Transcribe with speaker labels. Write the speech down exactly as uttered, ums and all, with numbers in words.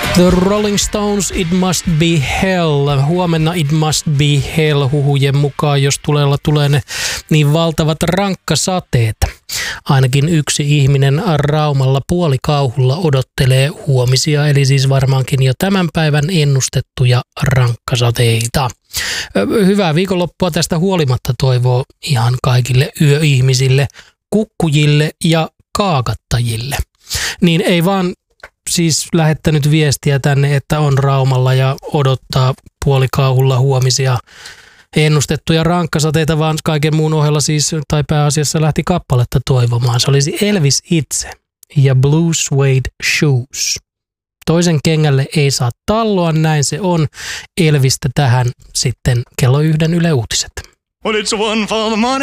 Speaker 1: The Rolling Stones, It Must Be Hell. Huomenna It Must Be Hell huhujen mukaan, jos tulella tulee ne niin valtavat rankkasateet. Ainakin yksi ihminen Raumalla puolikauhulla odottelee huomisia, eli siis varmaankin jo tämän päivän ennustettuja rankkasateita. Hyvää viikonloppua tästä huolimatta toivoo ihan kaikille yöihmisille, kukkujille ja kaakattajille. Niin ei vaan siis lähettänyt viestiä tänne, että on Raumalla ja odottaa puolikauhulla huomisia ennustettuja rankkasateita, vaan kaiken muun ohella siis, tai pääasiassa lähti kappaletta toivomaan. Se olisi Elvis itse ja Blue Suede Shoes. Toisen kengälle ei saa talloa, näin se on. Elvistä tähän sitten kello yhden Yle Uutiset.
Speaker 2: Well, it's one for the money.